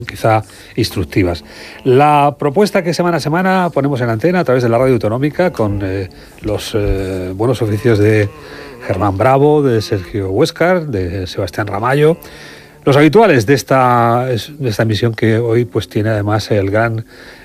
quizá instructivas. La propuesta que semana a semana ponemos en antena a través de la radio autonómica con los buenos oficios de Germán Bravo, de Sergio Huéscar, de Sebastián Ramallo, los habituales de esta emisión que hoy pues tiene además el gran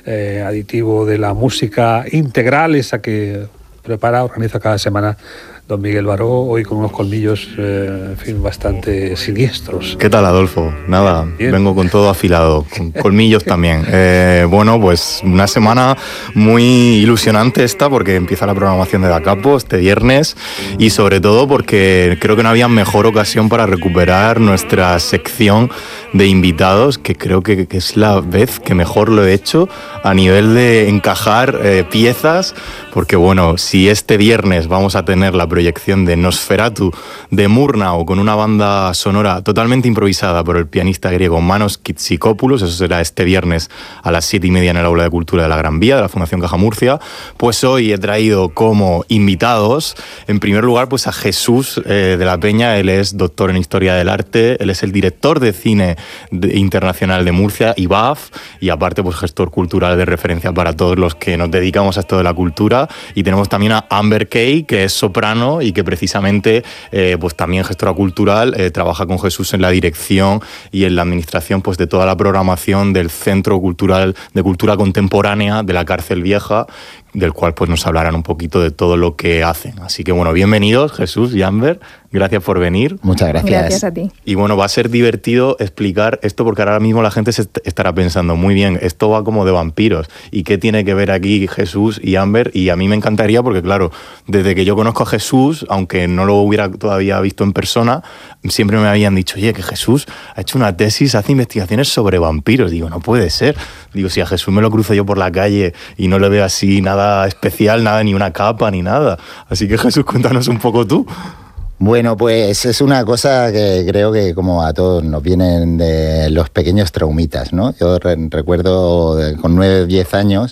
aditivo de la música integral, esa que organiza cada semana don Miguel Baró, hoy con unos colmillos, en fin, bastante siniestros. ¿Qué tal, Adolfo? Nada, bien. Vengo con todo afilado, con colmillos también. Bueno, pues una semana muy ilusionante esta, porque empieza la programación de Da Capo este viernes, y sobre todo porque creo que no había mejor ocasión para recuperar nuestra sección de invitados, que creo que es la vez que mejor lo he hecho a nivel de encajar piezas, porque bueno, si este viernes vamos a tener la proyección de Nosferatu de Murnau con una banda sonora totalmente improvisada por el pianista griego Manos Kitsikopoulos, eso será este viernes a las 7:30 en el Aula de Cultura de la Gran Vía de la Fundación Caja Murcia, pues hoy he traído como invitados, en primer lugar, pues a Jesús de la Peña. Él es doctor en Historia del Arte, él es el director de cine internacional de Murcia, IBAF, y aparte pues gestor cultural de referencia para todos los que nos dedicamos a esto de la cultura. Y tenemos también a Amber Kay, que es soprano y que precisamente pues también gestora cultural, trabaja con Jesús en la dirección y en la administración pues de toda la programación del Centro Cultural de Cultura Contemporánea de la Cárcel Vieja, del cual pues nos hablarán un poquito de todo lo que hacen. Así que bueno, bienvenidos Jesús y Amber, gracias por venir. Muchas gracias. Gracias a ti. Y bueno, va a ser divertido explicar esto, porque ahora mismo la gente se estará pensando, muy bien, esto va como de vampiros, ¿y qué tiene que ver aquí Jesús y Amber? Y a mí me encantaría, porque claro, desde que yo conozco a Jesús, aunque no lo hubiera todavía visto en persona, siempre me habían dicho, oye, que Jesús ha hecho una tesis, hace investigaciones sobre vampiros. Digo, no puede ser. Digo, si a Jesús me lo cruzo yo por la calle y no le veo así nada especial, nada, ni una capa, ni nada. Así que Jesús, cuéntanos un poco tú. Bueno, pues es una cosa que creo que como a todos nos vienen de los pequeños traumitas, ¿no? Yo recuerdo con 9 o 10 años,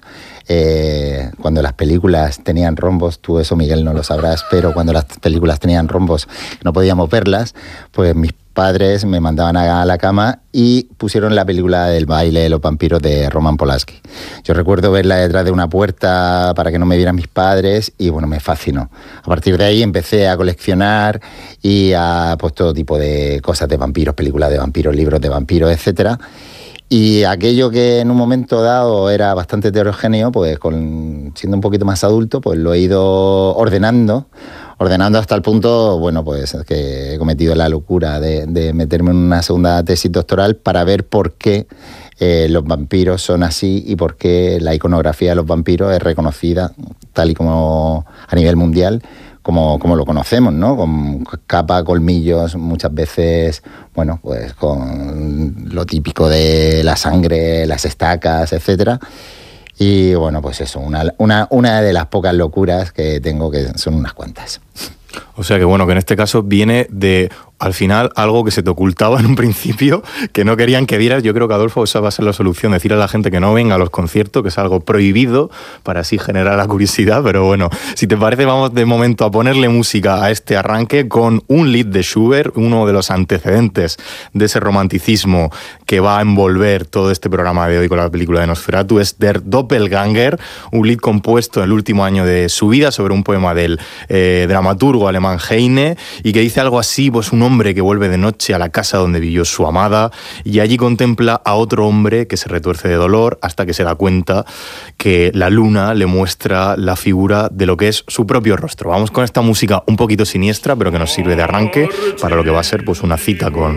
cuando las películas tenían rombos, tú eso, Miguel, no lo sabrás, pero cuando las películas tenían rombos no podíamos verlas, pues mis padres me mandaban a la cama y pusieron la película del baile de los vampiros de Roman Polanski. Yo recuerdo verla detrás de una puerta para que no me vieran mis padres y bueno, me fascinó. A partir de ahí empecé a coleccionar y a pues todo tipo de cosas de vampiros, películas de vampiros, libros de vampiros, etcétera. Y aquello que en un momento dado era bastante heterogéneo, pues siendo un poquito más adulto, pues lo he ido ordenando hasta el punto, bueno, pues que he cometido la locura de meterme en una segunda tesis doctoral para ver por qué los vampiros son así y por qué la iconografía de los vampiros es reconocida tal y como a nivel mundial como lo conocemos, ¿no? Con capa, colmillos, muchas veces, bueno, pues con lo típico de la sangre, las estacas, etcétera. Y bueno, pues eso, una de las pocas locuras que tengo, que son unas cuantas. O sea que bueno, que en este caso viene de, al final, algo que se te ocultaba en un principio, que no querían que vieras. Yo creo que, Adolfo, esa va a ser la solución, decirle a la gente que no venga a los conciertos, que es algo prohibido, para así generar la curiosidad. Pero bueno, si te parece, vamos de momento a ponerle música a este arranque con un lied de Schubert, uno de los antecedentes de ese romanticismo que va a envolver todo este programa de hoy con la película de Nosferatu. Es Der Doppelganger, un lied compuesto en el último año de su vida sobre un poema del dramaturgo alemán Heine, y que dice algo así, pues un hombre que vuelve de noche a la casa donde vivió su amada y allí contempla a otro hombre que se retuerce de dolor hasta que se da cuenta que la luna le muestra la figura de lo que es su propio rostro. Vamos con esta música un poquito siniestra, pero que nos sirve de arranque para lo que va a ser pues una cita con